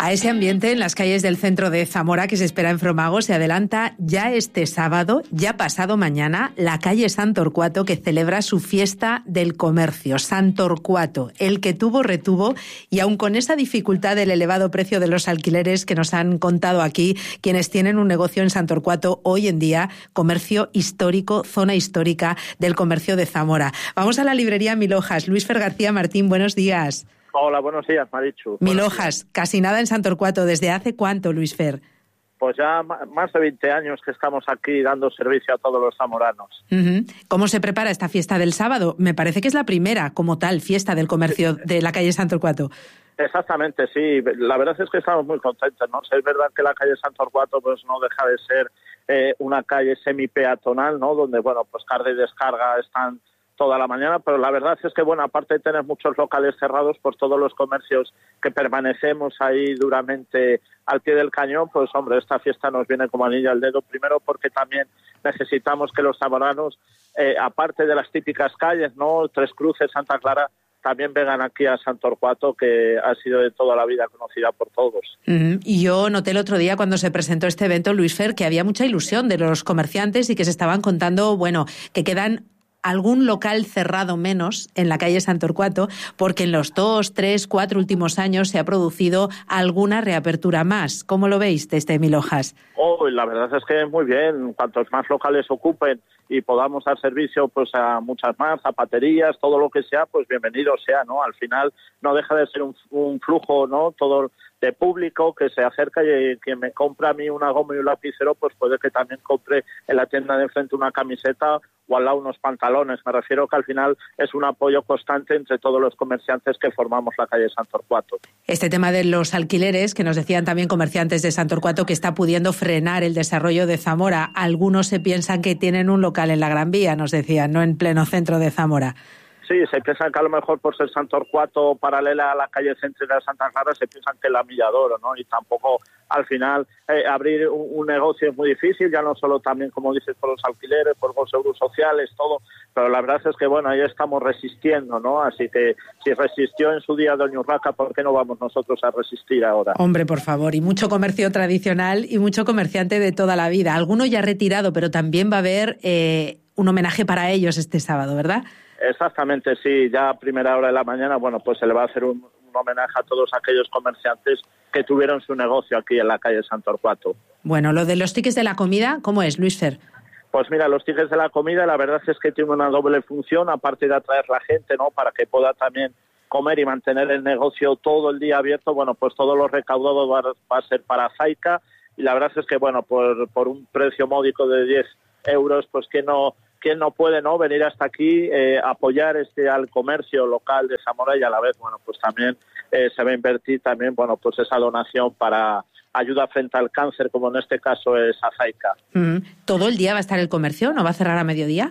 A ese ambiente en las calles del centro de Zamora que se espera en Fromago se adelanta ya este sábado, ya pasado mañana, la calle Sant Torquato, que celebra su fiesta del comercio. Sant Torquato, el que tuvo retuvo, y aun con esa dificultad del elevado precio de los alquileres que nos han contado aquí quienes tienen un negocio en Sant Torquato, hoy en día comercio histórico, zona histórica del comercio de Zamora. Vamos a la librería Mil Hojas. Luis Fer García Martín, buenos días. Hola, buenos días, Marichu. Mil Hojas, casi nada en Sant Torquato. ¿Desde hace cuánto, Luis Fer? Pues ya más de 20 años que estamos aquí dando servicio a todos los zamoranos. ¿Cómo se prepara esta fiesta del sábado? Me parece que es la primera, como tal, fiesta del comercio de la calle Sant Torquato. Exactamente, sí. La verdad es que estamos muy contentos, ¿no? Es verdad que la calle Sant Torquato pues no deja de ser una calle semi-peatonal, ¿no? Donde, bueno, pues carga y descarga están toda la mañana, pero la verdad es que, bueno, aparte de tener muchos locales cerrados, por todos los comercios que permanecemos ahí duramente al pie del cañón, pues, hombre, esta fiesta nos viene como anillo al dedo, primero porque también necesitamos que los zamoranos, aparte de las típicas calles, ¿no? Tres Cruces, Santa Clara, también vengan aquí a Sant Torquato, que ha sido de toda la vida conocida por todos. Y yo noté el otro día cuando se presentó este evento, Luis Fer, que había mucha ilusión de los comerciantes y que se estaban contando, bueno, que quedan algún local cerrado menos en la calle Sant Torquato, porque en los 2, 3, 4 últimos años se ha producido alguna reapertura más. ¿Cómo lo veis desde Mil Hojas? La verdad es que muy bien. Cuantos más locales ocupen y podamos dar servicio pues a muchas más, zapaterías, todo lo que sea, pues bienvenido sea, ¿no? Al final no deja de ser un flujo, ¿no? Todo de público que se acerca, y quien me compra a mí una goma y un lapicero, pues puede que también compre en la tienda de enfrente una camiseta o al lado unos pantalones. Me refiero que al final es un apoyo constante entre todos los comerciantes que formamos la calle Sant Torquato. Este tema de los alquileres, que nos decían también comerciantes de Sant Torquato, que está pudiendo frenar el desarrollo de Zamora. Algunos se piensan que tienen un local en la Gran Vía, nos decían, no en pleno centro de Zamora. Sí, se piensan que a lo mejor por ser Sant Torquato paralela a la calle céntrica de Santa Clara se piensan que la Milla d'Oro, ¿no? Y tampoco, al final, abrir un negocio es muy difícil, ya no solo también, como dices, por los alquileres, por los seguros sociales, todo, pero la verdad es que, bueno, ahí estamos resistiendo, ¿no? Así que si resistió en su día Doña Urraca, ¿por qué no vamos nosotros a resistir ahora? Hombre, por favor, y mucho comercio tradicional y mucho comerciante de toda la vida. Alguno ya retirado, pero también va a haber un homenaje para ellos este sábado, ¿verdad? Exactamente, sí, ya a primera hora de la mañana, bueno, pues se le va a hacer un homenaje a todos aquellos comerciantes que tuvieron su negocio aquí en la calle Sant Torquato. Bueno, lo de los tickets de la comida, ¿cómo es, Luis Fer? Pues mira, los tickets de la comida, la verdad es que tiene una doble función, aparte de atraer la gente, ¿no?, para que pueda también comer y mantener el negocio todo el día abierto. Bueno, pues todo lo recaudado va a ser para Zaica, y la verdad es que, bueno, por un precio módico de 10 euros, pues ¿quién no puede, no, venir hasta aquí, apoyar al comercio local de Zamora? Y a la vez, bueno, pues también se va a invertir también, bueno, pues esa donación para ayuda frente al cáncer, como en este caso es Zaica. ¿Todo el día va a estar el comercio? ¿No va a cerrar a mediodía?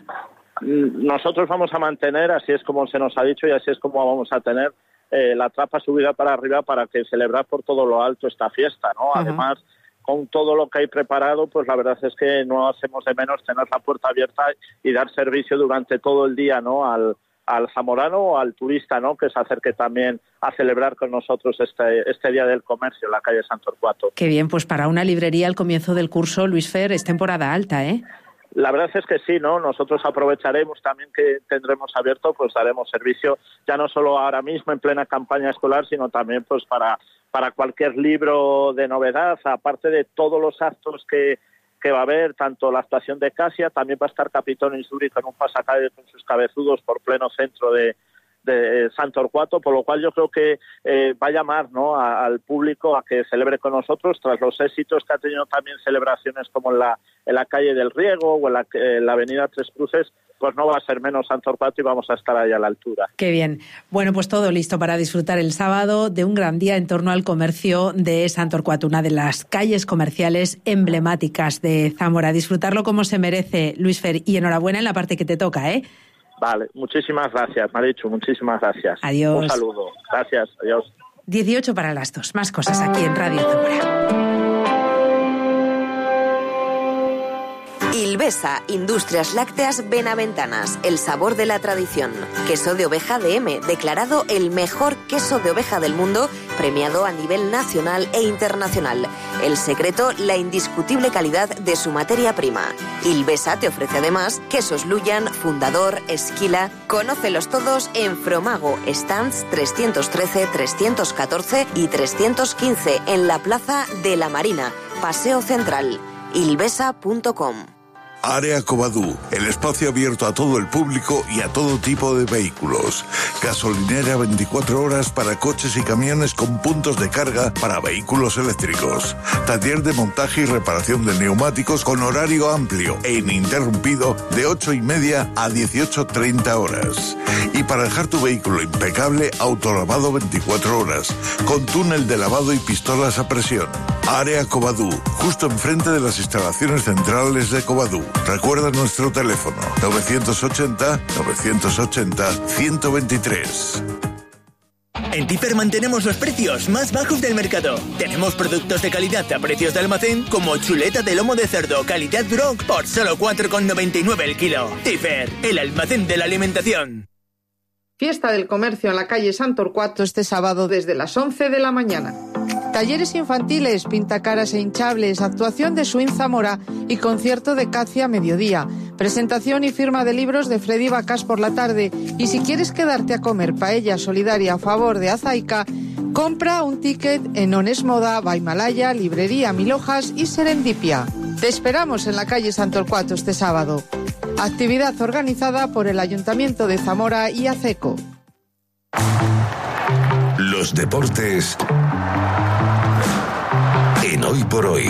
Nosotros vamos a mantener, así es como se nos ha dicho y así es como vamos a tener la trapa subida para arriba para que celebrar por todo lo alto esta fiesta, ¿no? Uh-huh. Además, con todo lo que hay preparado, pues la verdad es que no hacemos de menos tener la puerta abierta y dar servicio durante todo el día, ¿no?, al zamorano o al turista, ¿no?, que se acerque también a celebrar con nosotros este Día del Comercio en la calle Sant Torquato. Qué bien, pues para una librería al comienzo del curso, Luis Fer, es temporada alta, ¿eh? La verdad es que sí, ¿no? Nosotros aprovecharemos también que tendremos abierto, pues daremos servicio ya no solo ahora mismo en plena campaña escolar, sino también pues para cualquier libro de novedad, aparte de todos los actos que va a haber, tanto la actuación de Casia, también va a estar Capitón Isuri con un pasacalle con sus cabezudos por pleno centro de Sant Torquato, por lo cual yo creo que va a llamar, ¿no?, al público a que celebre con nosotros, tras los éxitos que ha tenido también celebraciones como en la calle del Riego o en la avenida Tres Cruces. Pues no va a ser menos Sant Torquato y vamos a estar ahí a la altura. Qué bien. Bueno, pues todo listo para disfrutar el sábado de un gran día en torno al comercio de Sant Torquato, una de las calles comerciales emblemáticas de Zamora. Disfrutarlo como se merece, Luis Fer, y enhorabuena en la parte que te toca, ¿eh? Vale, muchísimas gracias, Marichu, muchísimas gracias. Adiós. Un saludo. Gracias, adiós. 18 para las 2. Más cosas aquí en Radio Zamora. Ilvesa, Industrias Lácteas Benaventanas, el sabor de la tradición. Queso de oveja DM, declarado el mejor queso de oveja del mundo, premiado a nivel nacional e internacional. El secreto, la indiscutible calidad de su materia prima. Ilvesa te ofrece además quesos Luyan, Fundador, Esquila. Conócelos todos en Fromago, stands 313, 314 y 315 en la Plaza de la Marina, Paseo Central. Ilvesa.com. Área Covadú, el espacio abierto a todo el público y a todo tipo de vehículos. Gasolinera 24 horas para coches y camiones con puntos de carga para vehículos eléctricos. Taller de montaje y reparación de neumáticos con horario amplio e ininterrumpido de 8:30 a 18:30 horas. Y para dejar tu vehículo impecable, autolavado 24 horas, con túnel de lavado y pistolas a presión. Área Covadú, justo enfrente de las instalaciones centrales de Covadú. Recuerda nuestro teléfono 980-980-123. En Tifer mantenemos los precios más bajos del mercado. Tenemos productos de calidad a precios de almacén como chuleta de lomo de cerdo calidad Duroc por solo 4,99 el kilo. Tifer, el almacén de la alimentación. Fiesta del Comercio en la calle Sant Torquato este sábado desde las 11 de la mañana. Talleres infantiles, pintacaras e hinchables, actuación de Swing Zamora y concierto de Cacia a mediodía. Presentación y firma de libros de Freddy Bacas por la tarde. Y si quieres quedarte a comer paella solidaria a favor de Azaica, compra un ticket en Ones Moda, Baimalaya, Librería Mil Hojas y Serendipia. Te esperamos en la calle Sant Torquato este sábado. Actividad organizada por el Ayuntamiento de Zamora y ACECO. Los deportes en Hoy por Hoy.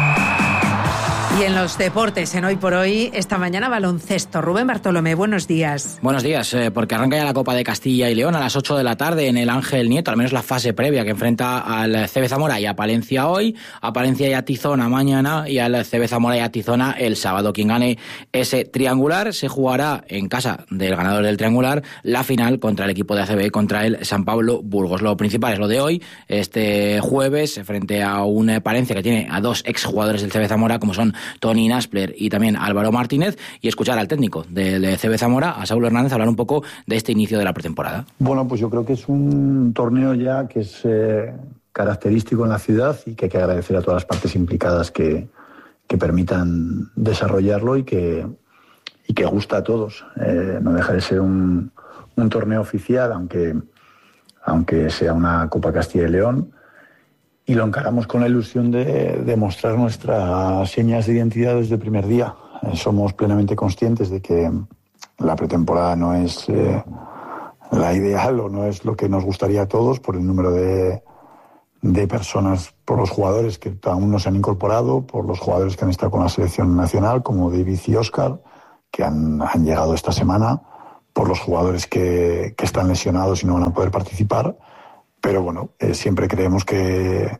Y en los deportes, en Hoy por Hoy, esta mañana baloncesto. Rubén Bartolomé, buenos días. Buenos días, porque arranca ya la Copa de Castilla y León a las 8 de la tarde en el Ángel Nieto, al menos la fase previa que enfrenta al CB Zamora y a Palencia hoy, a Palencia y a Tizona mañana y al CB Zamora y a Tizona el sábado. Quien gane ese triangular se jugará en casa del ganador del triangular la final contra el equipo de ACB, contra el San Pablo Burgos. Lo principal es lo de hoy, este jueves, frente a un Palencia que tiene a dos exjugadores del CB Zamora, como son Tony Naspler y también Álvaro Martínez, y escuchar al técnico del CB Zamora, a Saulo Hernández, hablar un poco de este inicio de la pretemporada. Bueno, pues yo creo que es un torneo ya que es característico en la ciudad y que hay que agradecer a todas las partes implicadas que permitan desarrollarlo y que gusta a todos. No deja de ser un torneo oficial, aunque sea una Copa Castilla y León, y lo encaramos con la ilusión de mostrar nuestras señas de identidad desde el primer día. Somos plenamente conscientes de que la pretemporada no es la ideal o no es lo que nos gustaría a todos por el número de personas, por los jugadores que aún no se han incorporado, por los jugadores que han estado con la selección nacional, como David y Óscar, que han llegado esta semana, por los jugadores que están lesionados y no van a poder participar. Pero bueno, siempre creemos que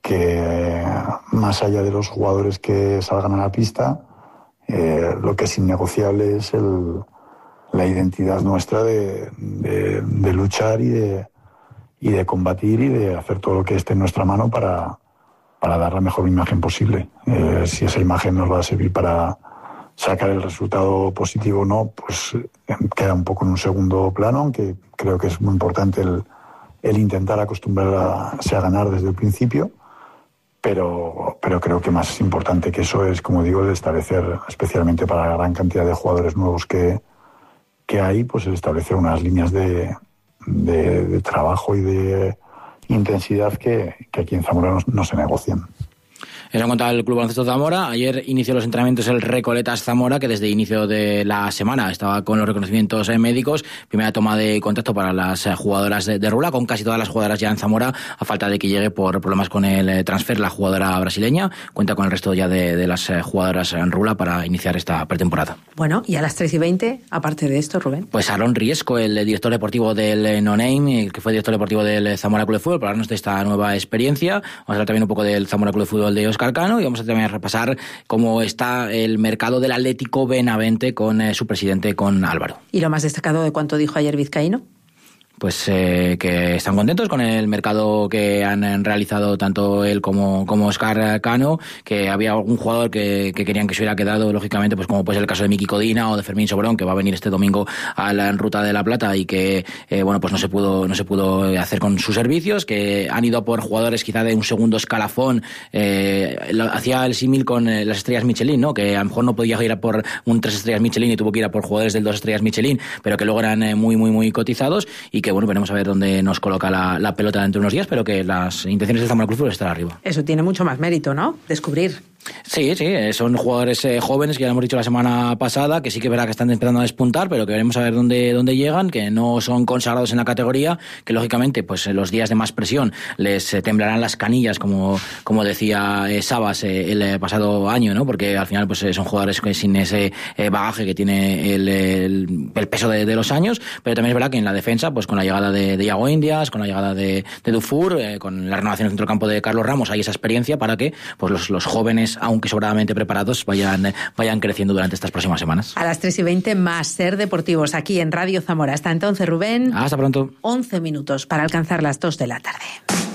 más allá de los jugadores que salgan a la pista, lo que es innegociable es la identidad nuestra de luchar y de combatir y de hacer todo lo que esté en nuestra mano para dar la mejor imagen posible. Si esa imagen nos va a servir para sacar el resultado positivo o no, pues queda un poco en un segundo plano, aunque creo que es muy importante el intentar acostumbrarse a ganar desde el principio, pero creo que más importante que eso es, como digo, el establecer, especialmente para la gran cantidad de jugadores nuevos que hay, pues el establecer unas líneas de trabajo y de intensidad que aquí en Zamora no se negocian. Eso en cuanto al Club Baloncesto Zamora. Ayer inició los entrenamientos el Recoletas Zamora, que desde inicio de la semana estaba con los reconocimientos médicos. Primera toma de contacto para las jugadoras de Rula, con casi todas las jugadoras ya en Zamora, a falta de que llegue por problemas con el transfer la jugadora brasileña. Cuenta con el resto ya de las jugadoras en Rula para iniciar esta pretemporada. Bueno, y a las 3:20, aparte de esto, Rubén. Pues Aaron Riesco, el director deportivo del No Name, que fue director deportivo del Zamora Club de Fútbol, para hablarnos de esta nueva experiencia. Vamos a hablar también un poco del Zamora Club de Fútbol de Óscar Cano y vamos a también repasar cómo está el mercado del Atlético Benavente con su presidente, con Álvaro. ¿Y lo más destacado de cuánto dijo ayer Vizcaíno? pues que están contentos con el mercado que han realizado tanto él como Óscar Cano, que había algún jugador que querían que se hubiera quedado, lógicamente, pues como puede ser el caso de Miki Codina o de Fermín Sobrón, que va a venir este domingo a la Ruta de la Plata y que pues no se pudo hacer con sus servicios, que han ido por jugadores quizá de un segundo escalafón. Hacía el símil con las estrellas Michelin, ¿no? Que a lo mejor no podía ir a por un 3 estrellas Michelin y tuvo que ir a por jugadores del 2 estrellas Michelin, pero que luego eran muy cotizados, y que bueno, veremos a ver dónde nos coloca la pelota dentro de unos días, pero que las intenciones del Zamora Club Fútbol estar arriba. Eso tiene mucho más mérito, ¿no? Descubrir. Sí, son jugadores jóvenes, que ya lo hemos dicho la semana pasada, que sí que verá que están empezando a despuntar, pero que veremos a ver dónde llegan, que no son consagrados en la categoría, que lógicamente pues en los días de más presión les temblarán las canillas, como decía Sabas el pasado año, ¿no? Porque al final pues son jugadores que sin ese bagaje que tiene el peso de los años, pero también es verdad que en la defensa, pues con la llegada de Iago Indias, con la llegada de Dufour, con la renovación del centrocampo de Carlos Ramos, hay esa experiencia para que pues los jóvenes, aunque sobradamente preparados, vayan creciendo durante estas próximas semanas. A las 3:20 más Ser Deportivos aquí en Radio Zamora. Hasta entonces, Rubén. Hasta pronto. 11 minutos para alcanzar las 2 de la tarde.